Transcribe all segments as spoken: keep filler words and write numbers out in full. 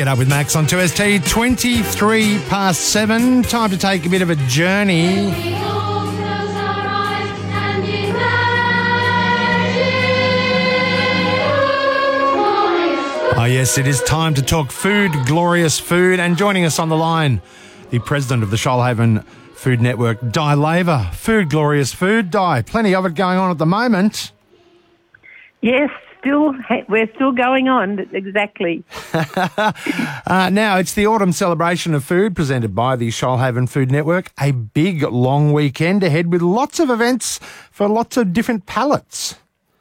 Get Up with Max on two S T, twenty-three past seven. Time to take a bit of a journey. Oh yes, it is time to talk food, glorious food. And joining us on the line, the president of the Shoalhaven Food Network, Di Laver. Food, glorious food. Di, plenty of it going on at the moment. Yes, still, we're still going on, exactly. uh, now, it's the autumn celebration of food presented by the Shoalhaven Food Network. A big, long weekend ahead with lots of events for lots of different palates.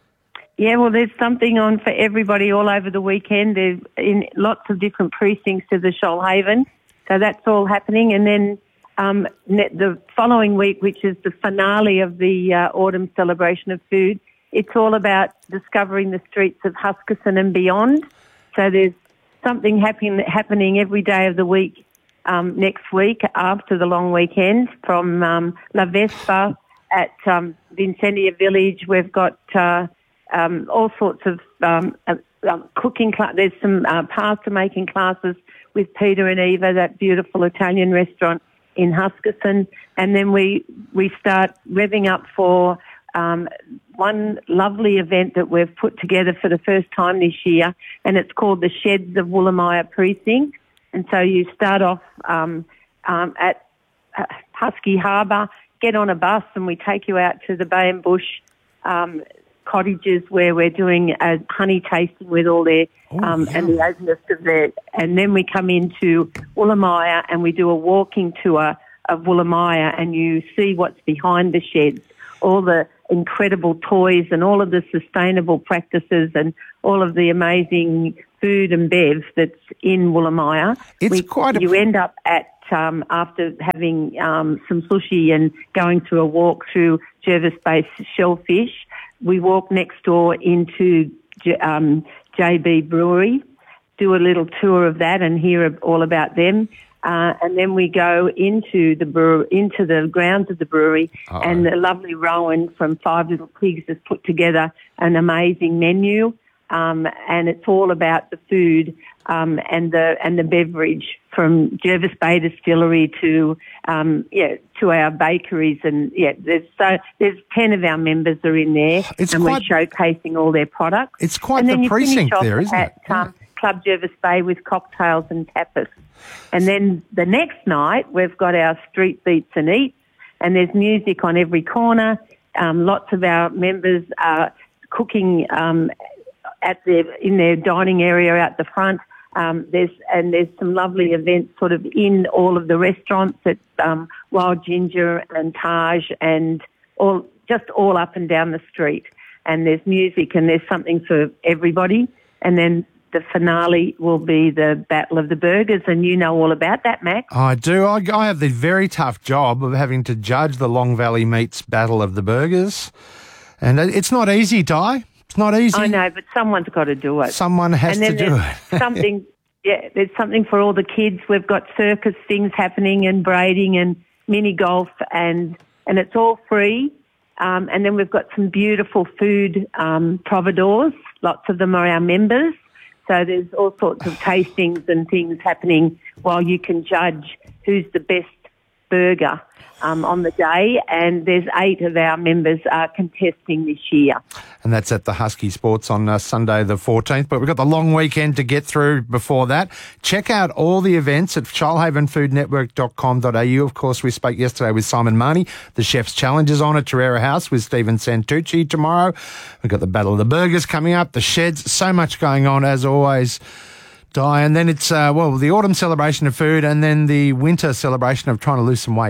Yeah, well, there's something on for everybody all over the weekend. There's in lots of different precincts of the Shoalhaven. So that's all happening. And then um, the following week, which is the finale of the uh, autumn celebration of food, it's all about discovering the streets of Huskisson and beyond. So there's something happen- happening every day of the week um, next week after the long weekend from um, La Vespa at um, Vincentia Village. We've got uh, um, all sorts of um, uh, uh, cooking classes. There's some uh, pasta making classes with Peter and Eva, that beautiful Italian restaurant in Huskisson. And then we, we start revving up for Um, one lovely event that we've put together for the first time this year, and it's called the Sheds of Woolamaya Precinct. And so you start off um, um, at uh, Husky Harbour, get on a bus, and we take you out to the Bay and Bush um, cottages where we're doing a honey tasting with all their oh, um, yeah. and the openness of their. And then we come into Woolamaya and we do a walking tour of Woolamaya, and you see what's behind the sheds, all the incredible toys and all of the sustainable practices and all of the amazing food and bev that's in Woolamaya. It's we, quite a... You end up at, um, after having um, some sushi and going through a walk through Jervis Bay Shellfish, we walk next door into um, J B Brewery, do a little tour of that and hear all about them. Uh, and then we go into the brew- into the grounds of the brewery, Uh-oh. and the lovely Rowan from Five Little Pigs has put together an amazing menu, um, and it's all about the food um, and the and the beverage from Jervis Bay Distillery to um, yeah to our bakeries, and yeah there's so there's ten of our members are in there, it's and quite, we're showcasing all their products. It's quite and the then you precinct finish there, off isn't at, it? Yeah. Um, Club Jervis Bay with cocktails and tapas. And then the next night, we've got our street beats and eats, and there's music on every corner. Um, lots of our members are cooking um, at their in their dining area out the front. Um, there's and there's some lovely events sort of in all of the restaurants at um, Wild Ginger and Taj and all just all up and down the street. And there's music and there's something for everybody. And then the finale will be the Battle of the Burgers, and you know all about that, Max. I do. I, I have the very tough job of having to judge the Long Valley Meats Battle of the Burgers. And it's not easy, Di. It's not easy. I know, but someone's got to do it. Someone has and then to do it. something, yeah, there's something for all the kids. We've got circus things happening and braiding and mini golf, and, and it's all free. Um, and then we've got some beautiful food um, providors. Lots of them are our members. So there's all sorts of tastings and things happening while you can judge who's the best burger um, on the day. And there's eight of our members are contesting this year. And that's at the Husky Sports on uh, Sunday the fourteenth. But we've got the long weekend to get through before that. Check out all the events at shoalhaven food network dot com dot a u. Of course, we spoke yesterday with Simon Marnie. The Chef's Challenge is on at Torreira House with Stephen Santucci tomorrow. We've got the Battle of the Burgers coming up, the Sheds, so much going on as always. Di, and then it's, uh, well, the autumn celebration of food and then the winter celebration of trying to lose some weight.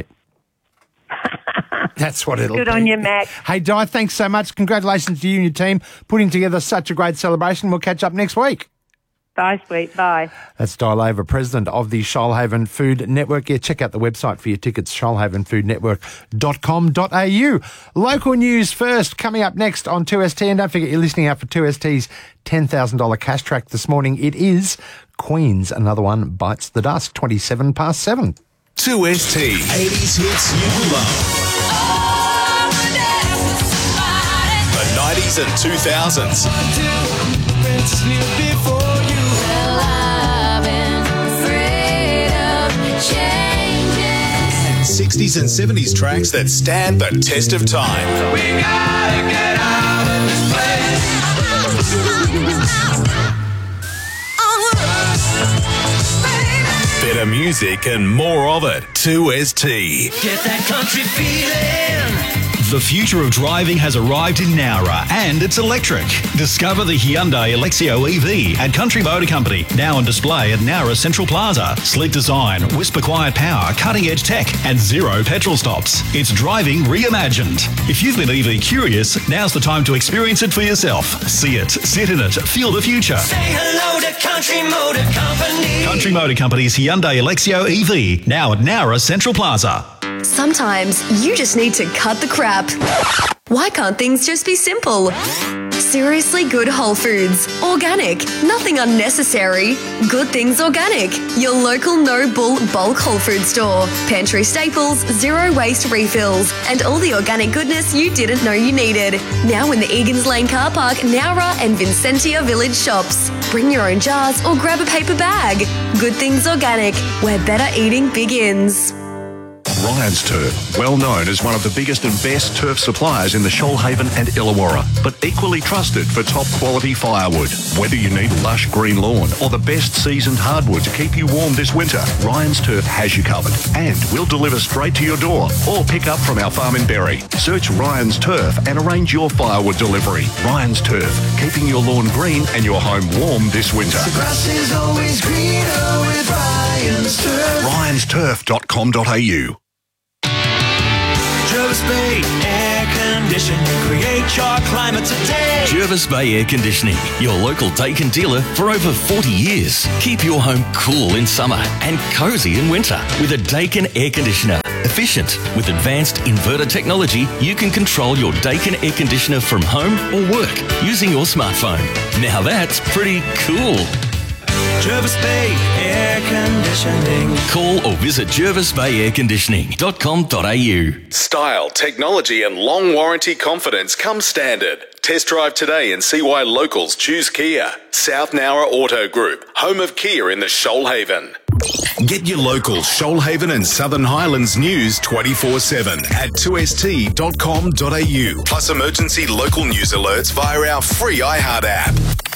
That's what it'll Good be. on you, Matt. Hey, Di, thanks so much. Congratulations to you and your team putting together such a great celebration. We'll catch up next week. Bye, sweet. Bye. That's Di Laver, president of the Shoalhaven Food Network. Yeah, check out the website for your tickets, shoalhaven food network dot com dot a u. Local news first, coming up next on two S T. And don't forget you're listening out for two S T's ten thousand dollars cash track this morning. It is Queen's Another One Bites the Dust, twenty-seven past seven. two S T. eighties hits you love. The nineties and two thousands. Well, I've been sixties and seventies tracks that stand the test of time. We gotta get out of this place. Better music and more of it. two S T. Get that country feeling. The future of driving has arrived in Nowra, and it's electric. Discover the Hyundai Alexio E V at Country Motor Company, now on display at Nowra Central Plaza. Sleek design, whisper quiet power, cutting-edge tech, and zero petrol stops. It's driving reimagined. If you've been E V curious, now's the time to experience it for yourself. See it, sit in it, feel the future. Say hello to Country Motor Company. Country Motor Company's Hyundai Alexio E V, now at Nowra Central Plaza. Sometimes you just need to cut the crap. Why can't things just be simple? Seriously Good Whole Foods. Organic. Nothing unnecessary. Good Things Organic. Your local no-bull bulk whole food store. Pantry staples, zero waste refills, and all the organic goodness you didn't know you needed. Now in the Egan's Lane car park, Nowra and Vincentia Village shops. Bring your own jars or grab a paper bag. Good Things Organic, where better eating begins. Ryan's Turf, well known as one of the biggest and best turf suppliers in the Shoalhaven and Illawarra, but equally trusted for top quality firewood. Whether you need lush green lawn or the best seasoned hardwood to keep you warm this winter, Ryan's Turf has you covered, and we'll deliver straight to your door or pick up from our farm in Berry. Search Ryan's Turf and arrange your firewood delivery. Ryan's Turf, keeping your lawn green and your home warm this winter. The grass is always greener with Ryan's Turf. Ryans Turf dot com dot a u. Jervis Bay Air Conditioning. Create your climate today. Jervis Bay Air Conditioning, your local Daikin dealer for over forty years. Keep your home cool in summer and cosy in winter with a Daikin air conditioner. Efficient. With advanced inverter technology, you can control your Daikin air conditioner from home or work using your smartphone. Now that's pretty cool. Jervis Bay Air Conditioning. Call or visit jervis bay air conditioning dot com dot a u. Style, technology and long warranty confidence come standard. Test drive today and see why locals choose Kia. South Nowra Auto Group, home of Kia in the Shoalhaven. Get your local Shoalhaven and Southern Highlands news twenty-four seven at two s t dot com dot a u. Plus emergency local news alerts via our free iHeart app.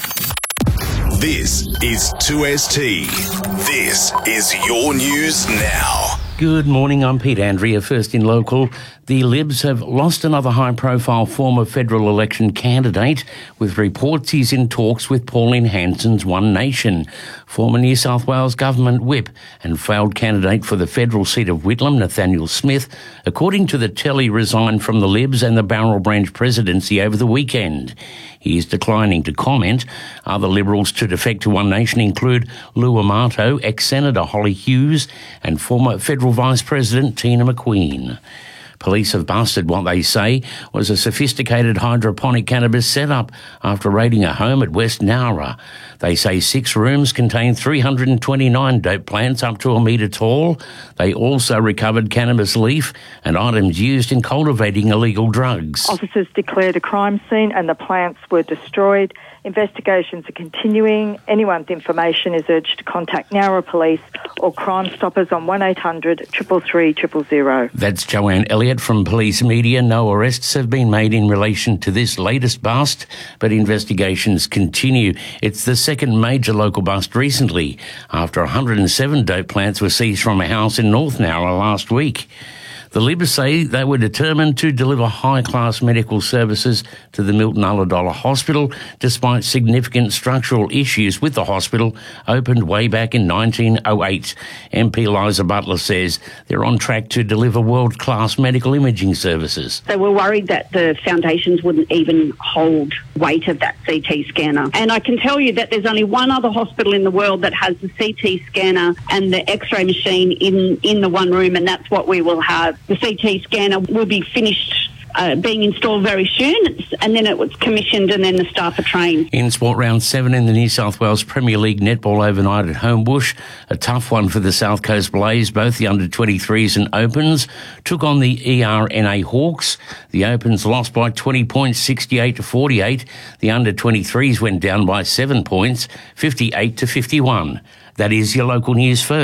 This is two S T. This is your news now. Good morning, I'm Pete Andrea, first in local. The Libs have lost another high-profile former federal election candidate, with reports he's in talks with Pauline Hanson's One Nation. Former New South Wales government whip and failed candidate for the federal seat of Whitlam, Nathaniel Smith, according to the Telly, resigned from the Libs and the Barrel Branch presidency over the weekend. He is declining to comment. Other Liberals to defect to One Nation include Lou Amato, ex-Senator Holly Hughes, and former Federal Vice President Tina McQueen. Police have busted what they say was a sophisticated hydroponic cannabis setup after raiding a home at West Nowra. They say six rooms contain three hundred twenty-nine dope plants up to a metre tall. They also recovered cannabis leaf and items used in cultivating illegal drugs. Officers declared a crime scene and the plants were destroyed. Investigations are continuing. Anyone's information is urged to contact Nowra Police or Crime Stoppers on one eight hundred, three three three, zero zero. That's Joanne Elliott from Police Media. No arrests have been made in relation to this latest bust, but investigations continue. It's the second major local bust recently, after one hundred seven dope plants were seized from a house in North Nowra last week. The Libs say they were determined to deliver high-class medical services to the Milton Ulladulla Hospital, despite significant structural issues with the hospital, opened way back in nineteen oh eight. M P Liza Butler says they're on track to deliver world-class medical imaging services. They were worried that the foundations wouldn't even hold weight of that C T scanner. And I can tell you that there's only one other hospital in the world that has the C T scanner and the X-ray machine in, in the one room, and that's what we will have. The C T scanner will be finished uh, being installed very soon, and then it was commissioned and then the staff are trained. In sport, round seven in the New South Wales Premier League netball overnight at Homebush, a tough one for the South Coast Blaze. Both the under twenty-threes and Opens took on the E R N A Hawks. The Opens lost by twenty points, sixty-eight to forty-eight. The under twenty-threes went down by seven points, fifty-eight to fifty-one. That is your local news first.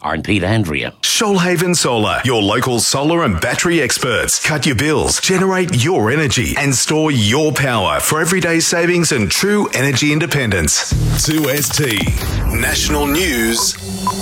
I'm Pete Andrea. Shoalhaven Solar, your local solar and battery experts. Cut your bills, generate your energy, and store your power for everyday savings and true energy independence. two S T National News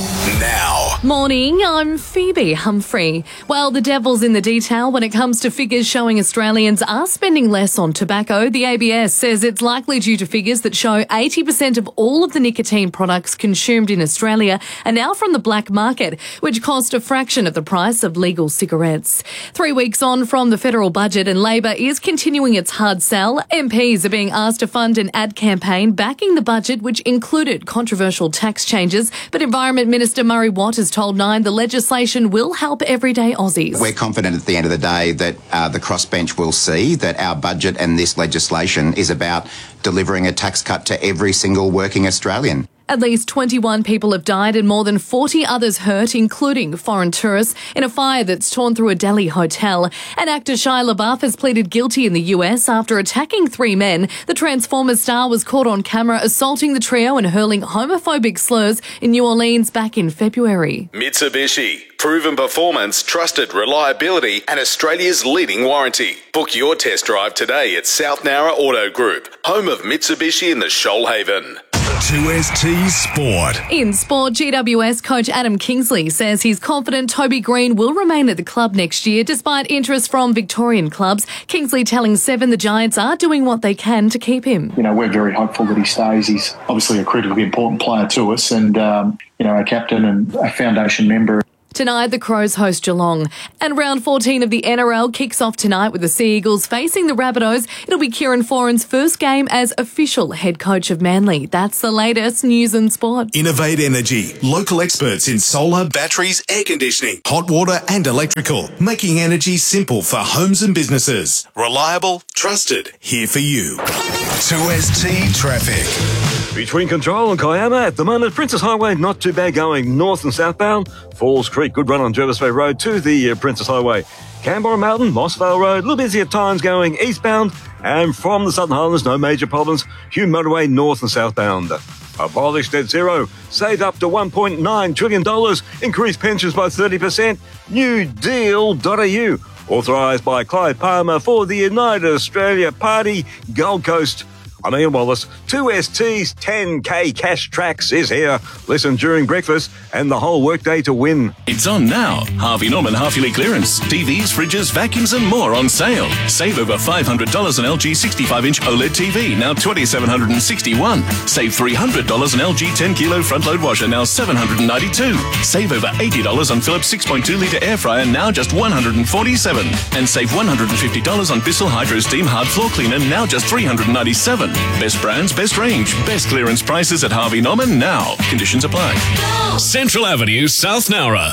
now. Morning, I'm Phoebe Humphrey. Well, the devil's in the detail when it comes to figures showing Australians are spending less on tobacco. The A B S says it's likely due to figures that show eighty percent of all of the nicotine products consumed in Australia are now from the black market, which cost a fraction of the price of legal cigarettes. Three weeks on from the federal budget, and Labor is continuing its hard sell. M Ps are being asked to fund an ad campaign backing the budget, which included controversial tax changes. But Environment Minister Murray Watt has told Nine the legislation will help everyday Aussies. We're confident at the end of the day that uh, the crossbench will see that our budget and this legislation is about delivering a tax cut to every single working Australian. At least twenty-one people have died and more than forty others hurt, including foreign tourists, in a fire that's torn through a Delhi hotel. And actor Shia LaBeouf has pleaded guilty in the U S after attacking three men. The Transformers star was caught on camera assaulting the trio and hurling homophobic slurs in New Orleans back in February. Mitsubishi. Proven performance, trusted reliability, and Australia's leading warranty. Book your test drive today at South Nowra Auto Group, home of Mitsubishi in the Shoalhaven. two S T Sport. In sport, G W S coach Adam Kingsley says he's confident Toby Green will remain at the club next year despite interest from Victorian clubs. Kingsley telling Seven the Giants are doing what they can to keep him. You know, we're very hopeful that he stays. He's obviously a critically important player to us and, um, you know, a captain and a foundation member. Tonight, the Crows host Geelong. And round fourteen of the N R L kicks off tonight with the Sea Eagles facing the Rabbitohs. It'll be Kieran Foran's first game as official head coach of Manly. That's the latest news and sport. Innovate Energy. Local experts in solar, batteries, air conditioning, hot water and electrical. Making energy simple for homes and businesses. Reliable, trusted, here for you. two S T Traffic. Between Control and Kiama at the moment, Princess Highway not too bad going north and southbound. Falls Creek, good run on Jervis Bay Road to the uh, Princess Highway. Canberra Mountain, Mossvale Road, a little busy at times going eastbound. And from the Southern Highlands, no major problems. Hume Motorway north and southbound. Abolished net zero, saved up to one point nine trillion dollars, increased pensions by thirty percent. new deal dot a u, authorised by Clive Palmer for the United Australia Party, Gold Coast. I'm Ian Wallace. two S T's ten K Cash Tracks is here. Listen during breakfast and the whole workday to win. It's on now. Harvey Norman half-yearly clearance. T Vs, fridges, vacuums and more on sale. Save over five hundred dollars on L G sixty-five inch OLED T V, now two thousand seven hundred sixty-one dollars. Save three hundred dollars on L G ten kilo front-load washer, now seven hundred ninety-two dollars. Save over eighty dollars on Philips six point two litre air fryer, now just one hundred forty-seven dollars. And save one hundred fifty dollars on Bissell Hydro Steam Hard Floor Cleaner, now just three hundred ninety-seven dollars. Best brands, best range, best clearance prices at Harvey Norman now. Conditions apply. Central Avenue, South Nowra.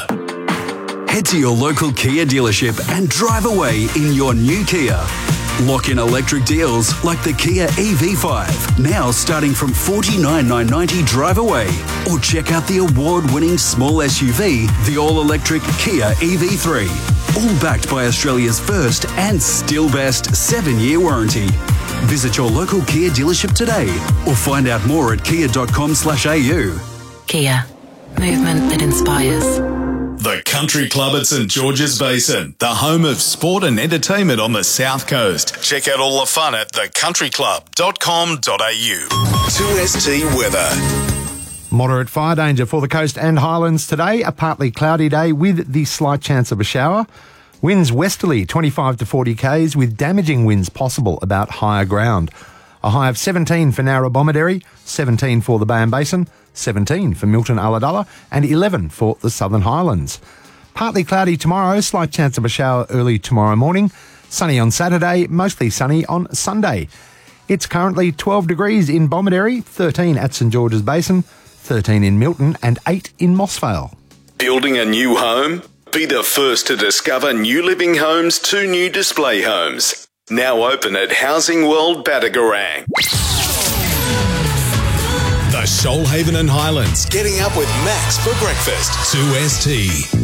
Head to your local Kia dealership and drive away in your new Kia. Lock in electric deals like the Kia E V five, now starting from forty-nine thousand nine hundred ninety drive away. Or check out the award-winning small S U V, the all-electric Kia E V three. All backed by Australia's first and still best seven-year warranty. Visit your local Kia dealership today or find out more at kia dot com slash a u. Kia. Movement that inspires. The Country Club at St George's Basin, the home of sport and entertainment on the South Coast. Check out all the fun at the country club dot com dot a u. two S T weather. Moderate fire danger for the coast and highlands today. A partly cloudy day with the slight chance of a shower. Winds westerly twenty-five to forty k's with damaging winds possible about higher ground. A high of seventeen for Narra-Bomaderry, seventeen for the Bay Basin, seventeen for Milton Ulladulla and eleven for the Southern Highlands. Partly cloudy tomorrow, slight chance of a shower early tomorrow morning. Sunny on Saturday, mostly sunny on Sunday. It's currently twelve degrees in Bomaderry, thirteen at St George's Basin, thirteen in Milton and eight in Mossvale. Building a new home? Be the first to discover New Living Homes' two new display homes. Now open at Housing World Batagaran. The Shoalhaven and Highlands, getting up with Max for breakfast. two S T.